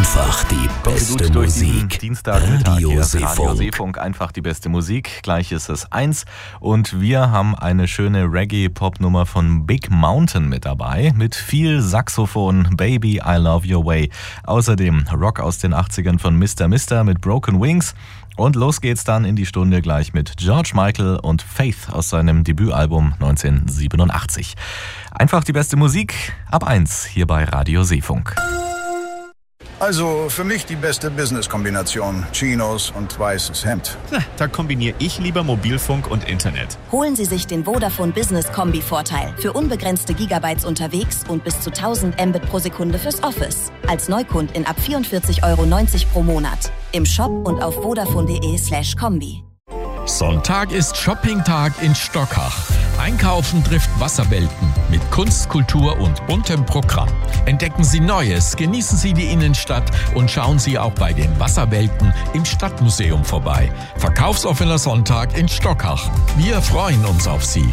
Einfach die beste Musik. Dienstagmittag Radio hier, Seefunk. Radio Seefunk, einfach die beste Musik. Gleich ist es 1 und wir haben eine schöne Reggae-Pop-Nummer von Big Mountain mit dabei. Mit viel Saxophon, Baby, I Love Your Way. Außerdem Rock aus den 80ern von Mr. Mister mit Broken Wings. Und los geht's dann in die Stunde gleich mit George Michael und Faith aus seinem Debütalbum 1987. Einfach die beste Musik ab 1 hier bei Radio Seefunk. Also für mich die beste Business-Kombination. Chinos und weißes Hemd. Na, da kombiniere ich lieber Mobilfunk und Internet. Holen Sie sich den Vodafone Business Kombi-Vorteil. Für unbegrenzte Gigabytes unterwegs und bis zu 1000 Mbit pro Sekunde fürs Office. Als Neukundin ab 44,90 € pro Monat. Im Shop und auf vodafone.de/kombi. Sonntag ist Shoppingtag in Stockach. Einkaufen trifft Wasserwelten mit Kunst, Kultur und buntem Programm. Entdecken Sie Neues, genießen Sie die Innenstadt und schauen Sie auch bei den Wasserwelten im Stadtmuseum vorbei. Verkaufsoffener Sonntag in Stockach. Wir freuen uns auf Sie.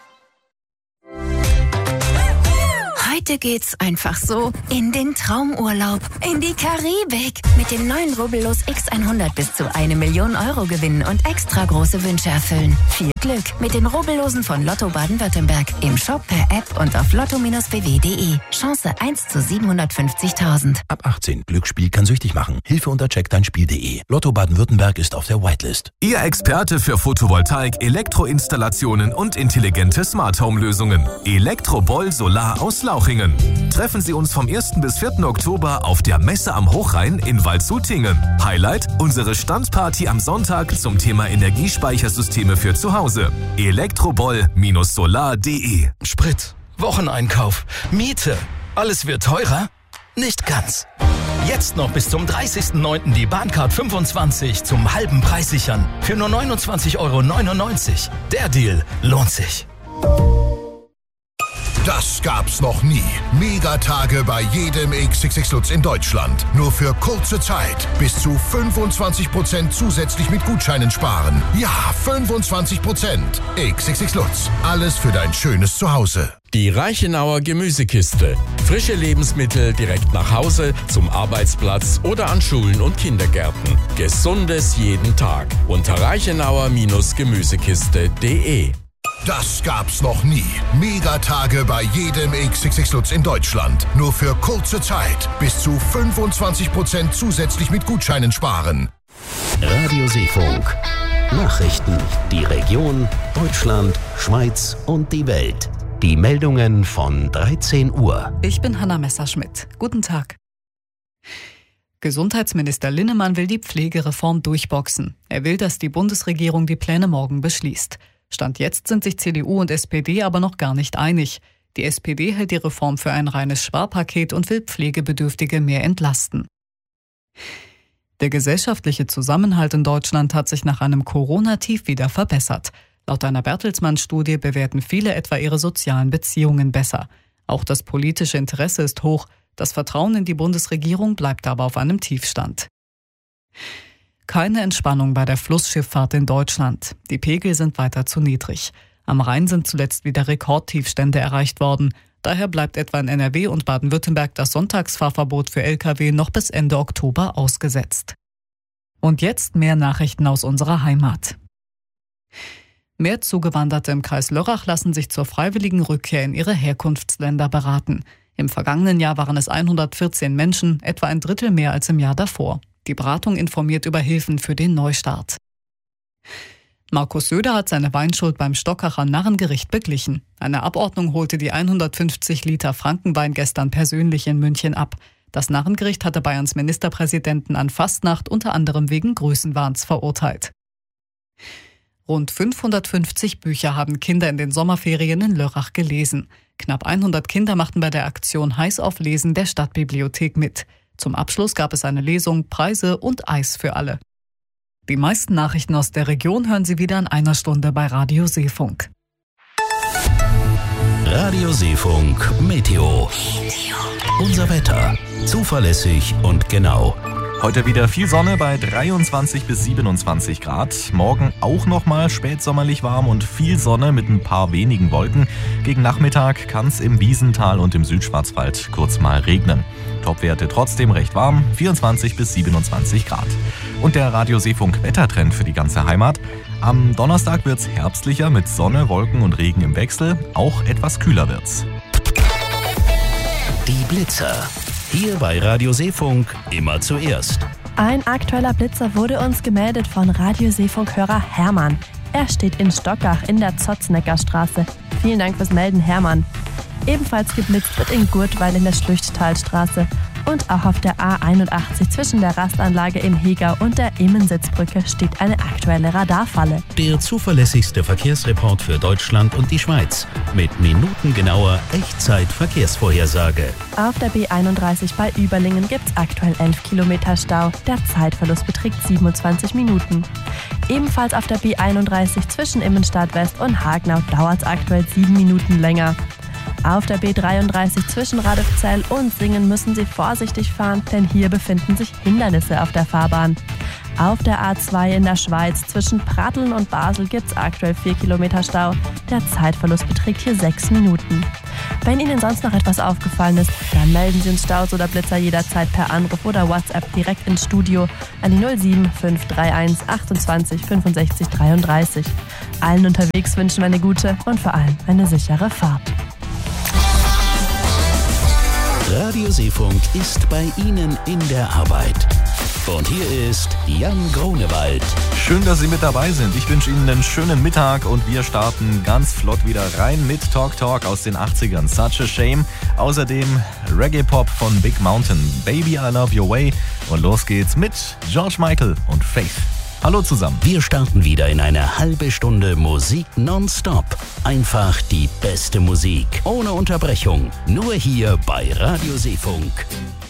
Heute geht's einfach so in den Traumurlaub, in die Karibik. Mit dem neuen Rubbellos X100 bis zu 1 Million € gewinnen und extra große Wünsche erfüllen. Viel Glück mit den Rubbellosen von Lotto Baden-Württemberg. Im Shop, per App und auf lotto-bw.de. Chance 1 zu 750.000. Ab 18. Glücksspiel kann süchtig machen. Hilfe unter checkdeinspiel.de. Lotto Baden-Württemberg ist auf der Whitelist. Ihr Experte für Photovoltaik, Elektroinstallationen und intelligente Smart Home Lösungen. Elektroboll Solar aus Lauchingen. Treffen Sie uns vom 1. bis 4. Oktober auf der Messe am Hochrhein in Waldshutingen. Highlight: unsere Standparty am Sonntag zum Thema Energiespeichersysteme für zu Hause. Elektroboll-solar.de. Sprit, Wocheneinkauf, Miete, alles wird teurer? Nicht ganz. Jetzt noch bis zum 30.09. die Bahncard 25 zum halben Preis sichern. Für nur 29,99 €. Der Deal lohnt sich. Das gab's noch nie. Megatage bei jedem XXX Lutz in Deutschland. Nur für kurze Zeit. Bis zu 25% zusätzlich mit Gutscheinen sparen. Ja, 25%. XXX Lutz. Alles für dein schönes Zuhause. Die Reichenauer Gemüsekiste. Frische Lebensmittel direkt nach Hause, zum Arbeitsplatz oder an Schulen und Kindergärten. Gesundes jeden Tag. Unter reichenauer-gemüsekiste.de. Das gab's noch nie. Megatage bei jedem XXX Lutz in Deutschland. Nur für kurze Zeit. Bis zu 25% zusätzlich mit Gutscheinen sparen. Radio Seefunk. Nachrichten. Die Region, Deutschland, Schweiz und die Welt. Die Meldungen von 13 Uhr. Ich bin Hanna Messerschmidt. Guten Tag. Gesundheitsminister Linnemann will die Pflegereform durchboxen. Er will, dass die Bundesregierung die Pläne morgen beschließt. Stand jetzt sind sich CDU und SPD aber noch gar nicht einig. Die SPD hält die Reform für ein reines Sparpaket und will Pflegebedürftige mehr entlasten. Der gesellschaftliche Zusammenhalt in Deutschland hat sich nach einem Corona-Tief wieder verbessert. Laut einer Bertelsmann-Studie bewerten viele etwa ihre sozialen Beziehungen besser. Auch das politische Interesse ist hoch. Das Vertrauen in die Bundesregierung bleibt aber auf einem Tiefstand. Keine Entspannung bei der Flussschifffahrt in Deutschland. Die Pegel sind weiter zu niedrig. Am Rhein sind zuletzt wieder Rekordtiefstände erreicht worden. Daher bleibt etwa in NRW und Baden-Württemberg das Sonntagsfahrverbot für Lkw noch bis Ende Oktober ausgesetzt. Und jetzt mehr Nachrichten aus unserer Heimat. Mehr Zugewanderte im Kreis Lörrach lassen sich zur freiwilligen Rückkehr in ihre Herkunftsländer beraten. Im vergangenen Jahr waren es 114 Menschen, etwa ein Drittel mehr als im Jahr davor. Die Beratung informiert über Hilfen für den Neustart. Markus Söder hat seine Weinschuld beim Stockacher Narrengericht beglichen. Eine Abordnung holte die 150 Liter Frankenwein gestern persönlich in München ab. Das Narrengericht hatte Bayerns Ministerpräsidenten an Fastnacht unter anderem wegen Größenwahns verurteilt. Rund 550 Bücher haben Kinder in den Sommerferien in Lörrach gelesen. Knapp 100 Kinder machten bei der Aktion Heiß auf Lesen der Stadtbibliothek mit. Zum Abschluss gab es eine Lesung, Preise und Eis für alle. Die meisten Nachrichten aus der Region hören Sie wieder in einer Stunde bei Radio Seefunk. Radio Seefunk Meteo. Unser Wetter. Zuverlässig und genau. Heute wieder viel Sonne bei 23 bis 27 Grad. Morgen auch nochmal spätsommerlich warm und viel Sonne mit ein paar wenigen Wolken. Gegen Nachmittag kann es im Wiesental und im Südschwarzwald kurz mal regnen. Topwerte trotzdem recht warm, 24 bis 27 Grad. Und der Radio Seefunk Wettertrend für die ganze Heimat. Am Donnerstag wird's herbstlicher mit Sonne, Wolken und Regen im Wechsel. Auch etwas kühler wird's. Die Blitzer. Hier bei Radio Seefunk immer zuerst. Ein aktueller Blitzer wurde uns gemeldet von Radio Seefunk-Hörer Hermann. Er steht in Stockach in der Zotzneckerstraße. Vielen Dank fürs Melden, Hermann. Ebenfalls geblitzt wird in Gurtweil in der Schlüchttalstraße. Und auch auf der A81 zwischen der Rastanlage im Hegau und der Immensitzbrücke steht eine aktuelle Radarfalle. Der zuverlässigste Verkehrsreport für Deutschland und die Schweiz. Mit minutengenauer Echtzeit-Verkehrsvorhersage. Auf der B31 bei Überlingen gibt es aktuell 11 Kilometer Stau. Der Zeitverlust beträgt 27 Minuten. Ebenfalls auf der B31 zwischen Immenstadt West und Hagenau dauert es aktuell 7 Minuten länger. Auf der B33 zwischen Radolfzell und Singen müssen Sie vorsichtig fahren, denn hier befinden sich Hindernisse auf der Fahrbahn. Auf der A2 in der Schweiz zwischen Pratteln und Basel gibt es aktuell 4 Kilometer Stau. Der Zeitverlust beträgt hier 6 Minuten. Wenn Ihnen sonst noch etwas aufgefallen ist, dann melden Sie uns Staus oder Blitzer jederzeit per Anruf oder WhatsApp direkt ins Studio an die 07531 28 65 33. Allen unterwegs wünschen wir eine gute und vor allem eine sichere Fahrt. Radio Seefunk ist bei Ihnen in der Arbeit. Und hier ist Jan Grunewald. Schön, dass Sie mit dabei sind. Ich wünsche Ihnen einen schönen Mittag und wir starten ganz flott wieder rein mit Talk aus den 80ern. Such a Shame. Außerdem Reggae-Pop von Big Mountain, Baby I Love Your Way. Und los geht's mit George Michael und Faith. Hallo zusammen. Wir starten wieder in eine halbe Stunde Musik nonstop. Einfach die beste Musik. Ohne Unterbrechung. Nur hier bei Radio Seefunk.